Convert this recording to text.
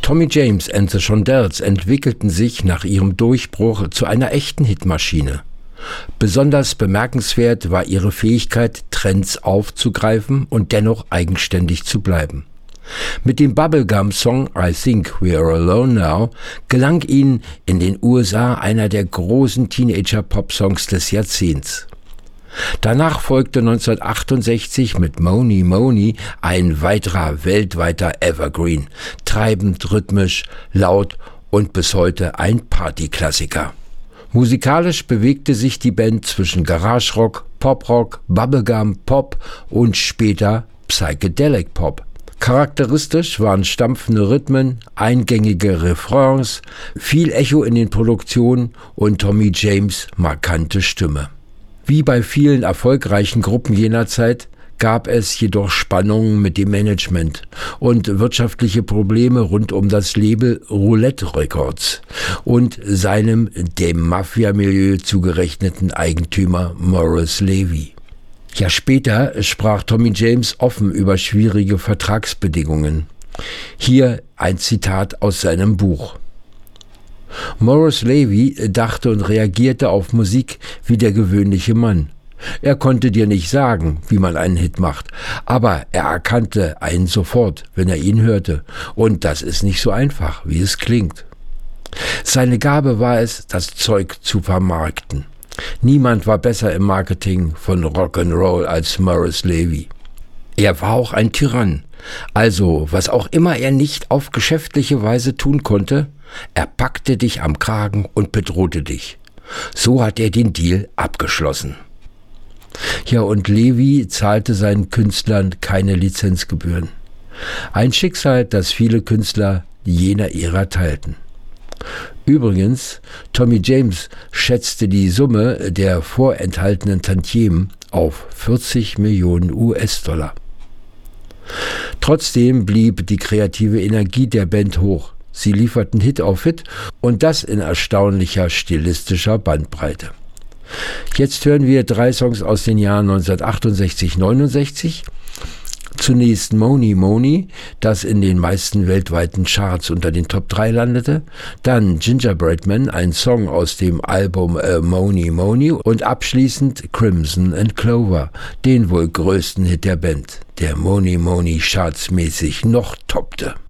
Tommy James and the Shondells entwickelten sich nach ihrem Durchbruch zu einer echten Hitmaschine. Besonders bemerkenswert war ihre Fähigkeit, Trends aufzugreifen und dennoch eigenständig zu bleiben. Mit dem Bubblegum-Song I Think We're Alone Now gelang ihnen in den USA einer der großen Teenager-Pop-Songs des Jahrzehnts. Danach folgte 1968 mit Money Money ein weiterer weltweiter Evergreen, treibend, rhythmisch, laut und bis heute ein Partyklassiker. Musikalisch bewegte sich die Band zwischen Garage-Rock, Pop-Rock, Bubblegum, Pop und später Psychedelic Pop. Charakteristisch waren stampfende Rhythmen, eingängige Refrains, viel Echo in den Produktionen und Tommy James' markante Stimme. Wie bei vielen erfolgreichen Gruppen jener Zeit gab es jedoch Spannungen mit dem Management und wirtschaftliche Probleme rund um das Label Roulette Records und seinem dem Mafia-Milieu zugerechneten Eigentümer Morris Levy. Jahr später sprach Tommy James offen über schwierige Vertragsbedingungen. Hier ein Zitat aus seinem Buch. Morris Levy dachte und reagierte auf Musik wie der gewöhnliche Mann. Er konnte dir nicht sagen, wie man einen Hit macht, aber er erkannte einen sofort, wenn er ihn hörte. Und das ist nicht so einfach, wie es klingt. Seine Gabe war es, das Zeug zu vermarkten. Niemand war besser im Marketing von Rock'n'Roll als Morris Levy. Er war auch ein Tyrann. Also, was auch immer er nicht auf geschäftliche Weise tun konnte, er packte dich am Kragen und bedrohte dich. So hat er den Deal abgeschlossen. Ja, und Levy zahlte seinen Künstlern keine Lizenzgebühren. Ein Schicksal, das viele Künstler jener Ära teilten. Übrigens, Tommy James schätzte die Summe der vorenthaltenen Tantiemen auf 40 Millionen US-Dollar. Trotzdem blieb die kreative Energie der Band hoch. Sie lieferten Hit auf Hit und das in erstaunlicher stilistischer Bandbreite. Jetzt hören wir 3 Songs aus den Jahren 1968-69. Zunächst Money Money, das in den meisten weltweiten Charts unter den Top 3 landete. Dann Gingerbread Man, ein Song aus dem Album Money Money. Und abschließend Crimson and Clover, den wohl größten Hit der Band, der Money Money chartsmäßig noch toppte.